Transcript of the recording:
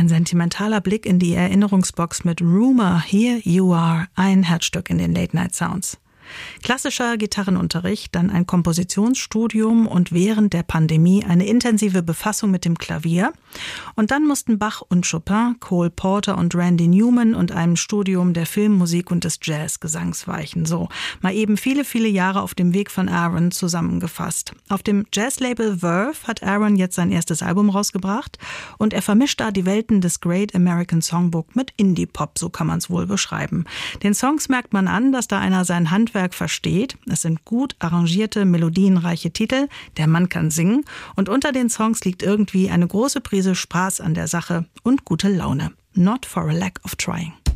Ein sentimentaler Blick in die Erinnerungsbox mit Rumour, Here You Are, ein Herzstück in den Late-Night-Sounds. Klassischer Gitarrenunterricht, dann ein Kompositionsstudium und während der Pandemie eine intensive Befassung mit dem Klavier. Und dann mussten Bach und Chopin, Cole Porter und Randy Newman und einem Studium der Filmmusik und des Jazzgesangs weichen. So, mal eben viele, viele Jahre auf dem Weg von Aaron zusammengefasst. Auf dem Jazzlabel Verve hat Aaron jetzt sein erstes Album rausgebracht und er vermischt da die Welten des Great American Songbook mit Indie-Pop, so kann man es wohl beschreiben. Den Songs merkt man an, dass da einer sein Handwerk versteht. Es sind gut arrangierte, melodienreiche Titel. Der Mann kann singen. Und unter den Songs liegt irgendwie eine große Prise Spaß an der Sache und gute Laune. Not for a lack of trying.